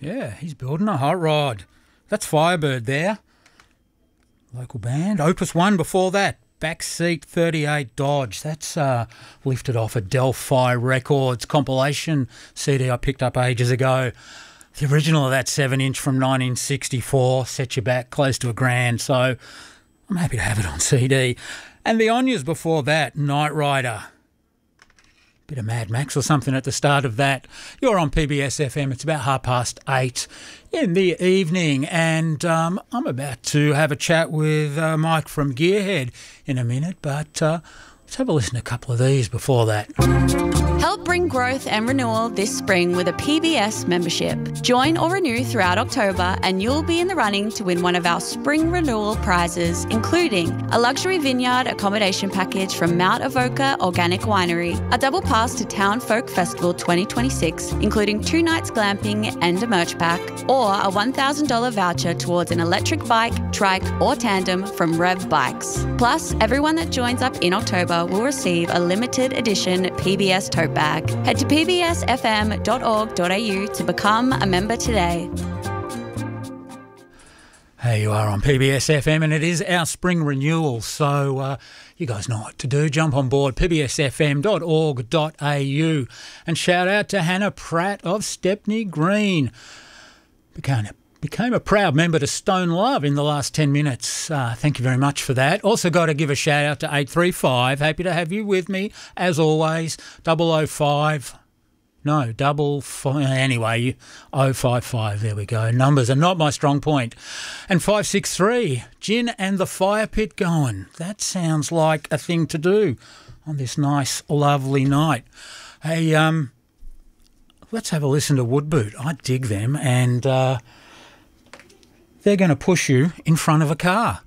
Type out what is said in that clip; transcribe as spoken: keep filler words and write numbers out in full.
Yeah, he's building a hot rod. That's Firebird there. Local band. Opus One before that. Backseat thirty-eight Dodge. That's uh, lifted off a Delphi Records compilation C D I picked up ages ago. The original of that seven inch from nineteen sixty-four set you back close to a grand, so I'm happy to have it on C D. And the Onyas before that, Night Rider. Bit of Mad Max or something at the start of that. You're on P B S F M. It's about half past eight in the evening, and um, I'm about to have a chat with uh, Mike from Gearhead in a minute, but uh, let's have a listen to a couple of these before that. Help bring growth and renewal this spring with a P B S membership. Join or renew throughout October and you'll be in the running to win one of our spring renewal prizes, including a luxury vineyard accommodation package from Mount Avoca Organic Winery, a double pass to Town Folk Festival twenty twenty-six, including two nights glamping and a merch pack, or a one thousand dollars voucher towards an electric bike, trike or tandem from Rev Bikes. Plus, everyone that joins up in October will receive a limited edition P B S tote bag. Head to p b s f m dot org dot a u to become a member today. Hey, you are on P B S F M and it is our spring renewal, so uh, you guys know what to do. Jump on board, p b s f m dot org dot a u, and shout out to Hannah Pratt of Stepney Green. Became a, became a proud member to Stone Love in the last ten minutes. Uh, thank you very much for that. Also got to give a shout out to eight three five. Happy to have you with me, as always. double oh five. No, double five. Anyway, oh five five. There we go. Numbers are not my strong point. And five six three. Gin and the fire pit going. That sounds like a thing to do on this nice, lovely night. Hey, um, let's have a listen to Woodboot. I dig them, and uh, they're going to push you in front of a car.